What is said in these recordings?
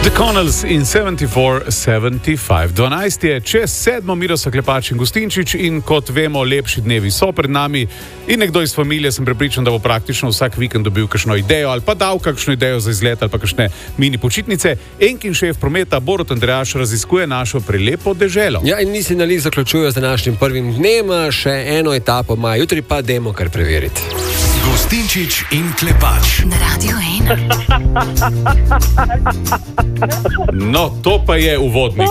The Connells in 74-75. 12 je čez 7, Miroslav Klepač in Gustinčič in kot vemo, lepši dnevi so pred nami in nekdo iz familije sem prepričan, da bo praktično vsak vikend dobil kakšno idejo ali pa dal kakšno idejo za izlet ali pa kakšne mini počitnice. Enkin šef prometa Borut Andrejaš raziskuje našo prelepo deželo. Ja, in nisi nalik zaključujo z današnjim prvim dnem, še eno etapo ima, jutri pa dajmo kar preveriti. Gustinčič in Klepač na Radio 1. No, to pa je uvodnik.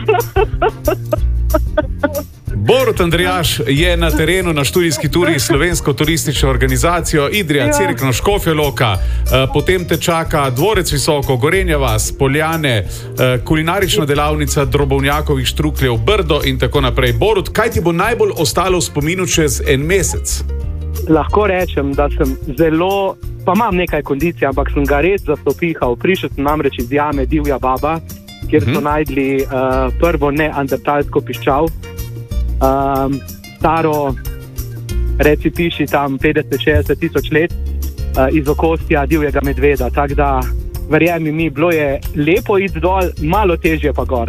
Borut Andrejaš je na terenu na študijski turi slovensko turistično organizacijo Idrija, Cerkno, Škofja Loka, potem te čaka Dvorec Visoko, Gorenja vas, Poljane, kulinarična delavnica Drobovnjakovih štrukljev, Brdo in tako naprej. Borut, kaj ti bo najbolj ostalo v spominu čez en mesec? Lahko rečem, da sem zelo, pa imam nekaj kondicij, ampak sem ga res zastopihal. Prišel sem namreč iz jame Divja baba, kjer so najdli prvo neandertalsko piščal, staro, reci piši tam 50-60 tisoč let, iz okostja divjega medveda. Tako da, verjemi mi, bilo je lepo iti dol, malo težje pa gor.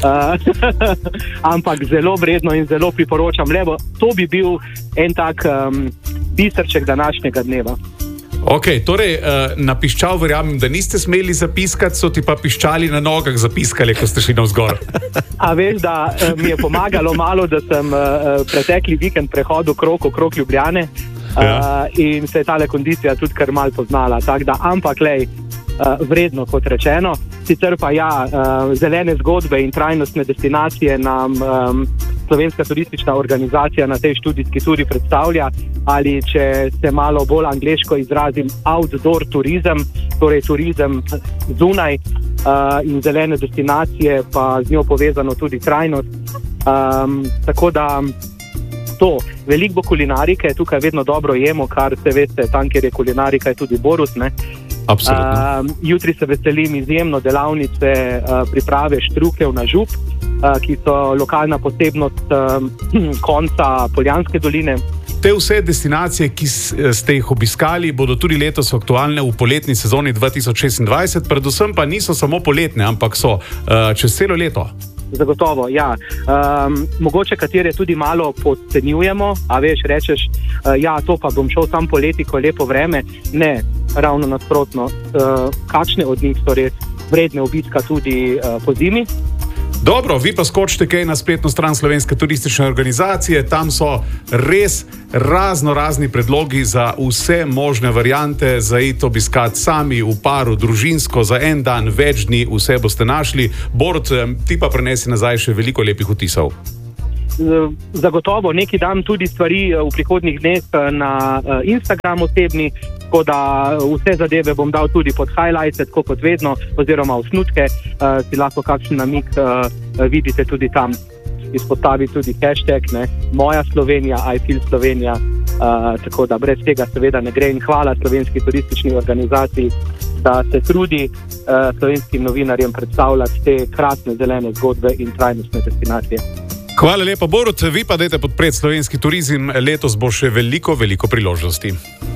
Ampak zelo vredno in zelo priporočam, lebo to bi bil en tak biserček današnjega dneva. Ok, torej na piščal verjamem, da niste smeli zapiskati, so ti pa piščali na nogah zapiskali, ko ste šli navzgor. A veš, da mi je pomagalo malo, da sem pretekli vikend prehodil okrog Ljubljane in se je tale kondicija tudi kar malo poznala. Tak da, ampak lej, vredno, kot rečeno. Sicer pa zelene zgodbe in trajnostne destinacije nam Slovenska turistična organizacija na tej študijski turi predstavlja, ali če se malo bolj angleško izrazim, outdoor turizem, torej turizem zunaj in zelene destinacije, pa z njo povezano tudi trajnost. Tako da to, veliko bo kulinarike, tukaj vedno dobro jemo, kar se veste, tam, kjer je kulinarika, je tudi Borut, ne? Jutri se veselim izjemno delavnice priprave štrukljev na žup, ki so lokalna posebnost konca Poljanske doline. Te vse destinacije, ki ste jih obiskali, bodo tudi letos aktualne v poletni sezoni 2026, predvsem pa niso samo poletne, ampak so čez celo leto. Zagotovo, ja. Mogoče katere tudi malo podcenjujemo, a veš, rečeš, ja, to pa bom šel sam poleti, ko je lepo vreme. Ne, ravno nasprotno. Kakšne od njih so res vredne obiska tudi po zimi? Dobro, vi pa skočite kaj na spletno stran Slovenske turistične organizacije, tam so res razni predlogi za vse možne variante, za iti obiskati sami, v paru, družinsko, za en dan, več dni, vse boste našli. Borut, ti pa prenesi nazaj še veliko lepih vtisov. Zagotovo, neki dam tudi stvari v prihodnjih dneh na Instagram osebni, tako da vse zadeve bom dal tudi pod highlights, tako kot vedno, oziroma osnutke, si lahko kakšen namig vidite tudi tam. Izpostavi tudi hashtag, ne, Moja Slovenija, I feel Slovenija, tako da brez tega seveda ne gre in hvala Slovenski turistični organizaciji, da se trudi slovenskim novinarjem predstavljati te krasne zelene zgodbe in trajnostne destinacije. Hvala lepa, Borut, vi pa dajte podpreti slovenski turizem, letos bo še veliko priložnosti.